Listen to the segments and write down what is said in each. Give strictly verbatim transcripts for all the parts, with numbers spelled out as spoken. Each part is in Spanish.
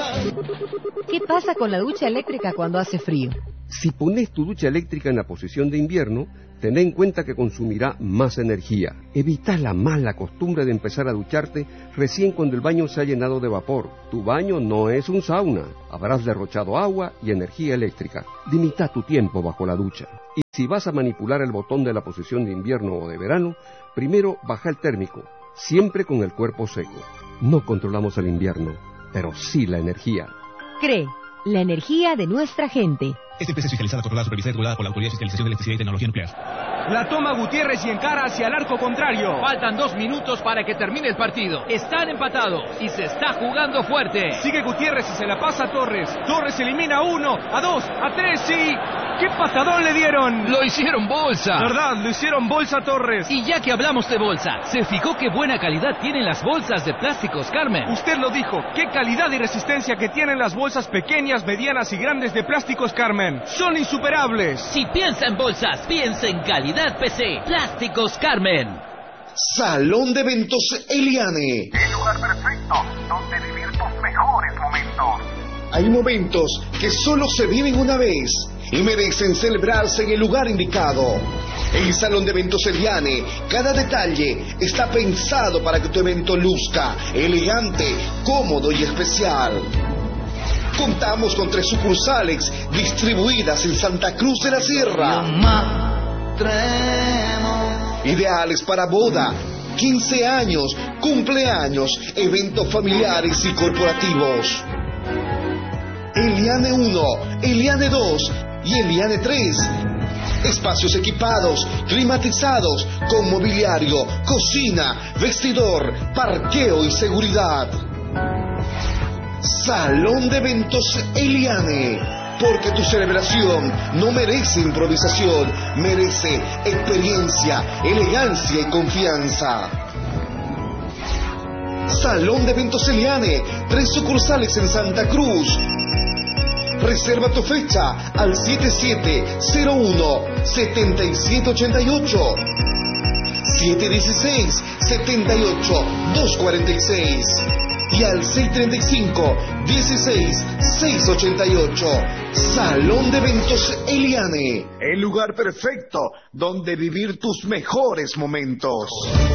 ¿Qué pasa con la ducha eléctrica cuando hace frío? Si pones tu ducha eléctrica en la posición de invierno, ten en cuenta que consumirá más energía. Evita la mala costumbre de empezar a ducharte recién cuando el baño se ha llenado de vapor. Tu baño no es un sauna. Habrás derrochado agua y energía eléctrica. Limita tu tiempo bajo la ducha. Y si vas a manipular el botón de la posición de invierno o de verano, primero baja el térmico, siempre con el cuerpo seco. No controlamos el invierno, pero sí la energía. Cree, la energía de nuestra gente. Esta empresa es fiscalizada, controlada, supervisada y regulada por la Autoridad de Fiscalización de Electricidad y Tecnología Nuclear. La toma Gutiérrez y encara hacia el arco contrario. Faltan dos minutos para que termine el partido. Están empatados y se está jugando fuerte. Sigue Gutiérrez y se la pasa a Torres. Torres elimina a uno, a dos, a tres y... ¡qué patadón le dieron! Lo hicieron bolsa. ¿Verdad? Lo hicieron bolsa a Torres. Y ya que hablamos de bolsa, ¿se fijó qué buena calidad tienen las bolsas de plásticos Carmen? Usted lo dijo. ¡Qué calidad y resistencia que tienen las bolsas pequeñas, medianas y grandes de plásticos Carmen! ¡Son insuperables! Si piensa en bolsas, piensa en calidad P C. Plásticos Carmen. Salón de Eventos Eliane. El lugar perfecto donde vivir tus mejores momentos. Hay momentos que solo se viven una vez y merecen celebrarse en el lugar indicado. El Salón de Eventos Eliane, cada detalle está pensado para que tu evento luzca elegante, cómodo y especial. Contamos con tres sucursales distribuidas en Santa Cruz de la Sierra. Ideales para boda, quince años, cumpleaños, eventos familiares y corporativos. Eliane uno, Eliane dos y Eliane tres. Espacios equipados, climatizados, con mobiliario, cocina, vestidor, parqueo y seguridad. Salón de Eventos Eliane, porque tu celebración no merece improvisación, merece experiencia, elegancia y confianza. Salón de Eventos Eliane, tres sucursales en Santa Cruz. Reserva tu fecha al siete siete cero uno, siete siete ocho ocho, siete uno seis, siete ocho, dos cuatro seis y al seis tres cinco, dieciséis, seiscientos ochenta y ocho. Salón de Eventos Eliane, el lugar perfecto donde vivir tus mejores momentos.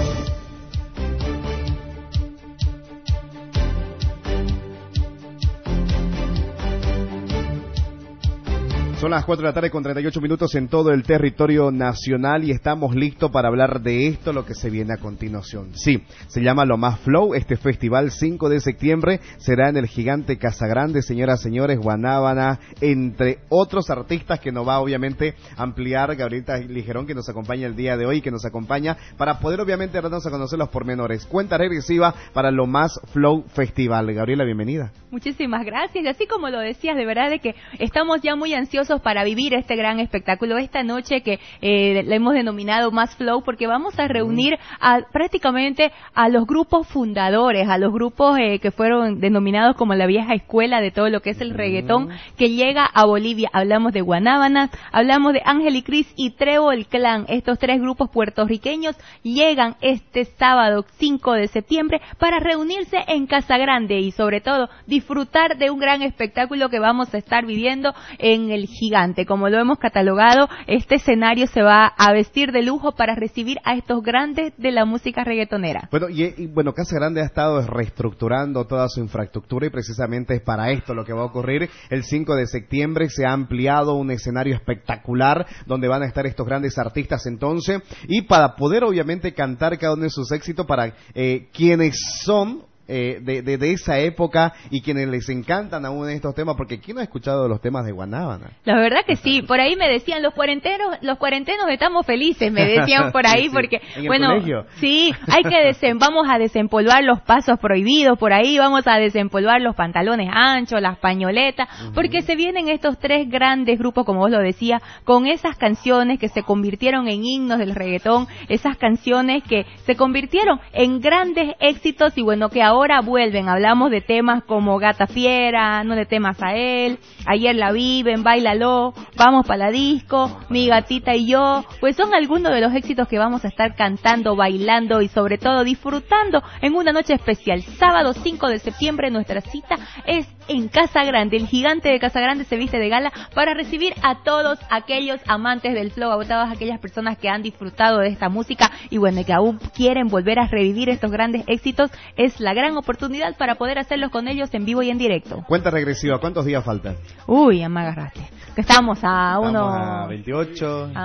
Son las cuatro de la tarde con treinta y ocho minutos en todo el territorio nacional y estamos listos para hablar de esto, lo que se viene a continuación. Sí, se llama Lo Más Flow. Este festival cinco de septiembre será en el gigante Casagrande, señoras, señores, Guanábana, entre otros artistas que nos va obviamente a ampliar Gabrielita Ligerón, que nos acompaña el día de hoy, que nos acompaña para poder obviamente darnos a conocer los pormenores. Cuenta regresiva para Lo Más Flow Festival. Gabriela, bienvenida. Muchísimas gracias. Y así como lo decías, de verdad de que estamos ya muy ansiosos para vivir este gran espectáculo esta noche que eh, le hemos denominado Más Flow, porque vamos a reunir a, prácticamente a los grupos fundadores, a los grupos eh, que fueron denominados como la vieja escuela de todo lo que es el reggaetón, que llega a Bolivia. Hablamos de Guanábana, hablamos de Ángel y Cris y Trevo el Clan. Estos tres grupos puertorriqueños llegan este sábado cinco de septiembre para reunirse en Casagrande y sobre todo disfrutar de un gran espectáculo que vamos a estar viviendo en el gigante. Como lo hemos catalogado, este escenario se va a vestir de lujo para recibir a estos grandes de la música reggaetonera. Bueno, y, y bueno, Casagrande ha estado reestructurando toda su infraestructura y precisamente es para esto lo que va a ocurrir. El cinco de septiembre se ha ampliado un escenario espectacular donde van a estar estos grandes artistas entonces y para poder obviamente cantar cada uno de sus éxitos para eh, quienes son Eh, de, de, de esa época y quienes les encantan aún estos temas, porque ¿quién no ha escuchado de los temas de Guanábana? La verdad que sí, por ahí me decían los cuarentenos, los cuarentenos estamos felices, me decían por ahí, sí, porque bueno, sí, hay que desen, vamos a desempolvar los pasos prohibidos, por ahí vamos a desempolvar los pantalones anchos, las pañoletas, uh-huh. porque se vienen estos tres grandes grupos, como vos lo decías, con esas canciones que se convirtieron en himnos del reggaetón, esas canciones que se convirtieron en grandes éxitos y bueno, que ahora ahora vuelven. Hablamos de temas como Gata Fiera, no de temas a él, Ayer la viven, Báilalo, Vamos pa' la disco, Mi gatita y yo. Pues son algunos de los éxitos que vamos a estar cantando, bailando y sobre todo disfrutando en una noche especial. Sábado cinco de septiembre nuestra cita es en Casa Grande. El gigante de Casa Grande se viste de gala para recibir a todos aquellos amantes del flow, a todas aquellas personas que han disfrutado de esta música y bueno, que aún quieren volver a revivir estos grandes éxitos. Es la gran oportunidad para poder hacerlos con ellos en vivo y en directo. Cuenta regresiva, ¿cuántos días faltan? Uy, ya me agarraste. Que estamos a uno... Estamos a veintiocho...